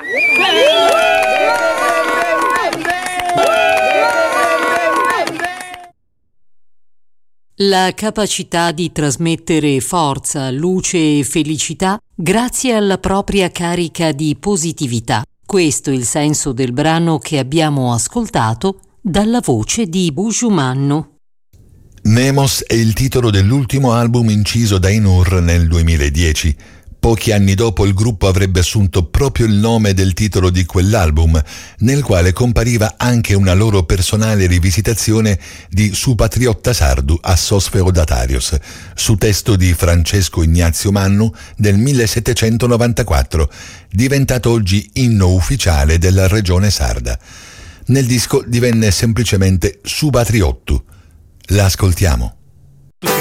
La capacità di trasmettere forza, luce e felicità grazie alla propria carica di positività. Questo è il senso del brano che abbiamo ascoltato dalla voce di Buju Mannu. Nemos è il titolo dell'ultimo album inciso da Ainur nel 2010. Pochi anni dopo il gruppo avrebbe assunto proprio il nome del titolo di quell'album, nel quale compariva anche una loro personale rivisitazione di Su patriotta sardu a Sosfeo Datarios, su testo di Francesco Ignazio Mannu del 1794, diventato oggi inno ufficiale della regione sarda. Nel disco divenne semplicemente Su patriottu. La ascoltiamo.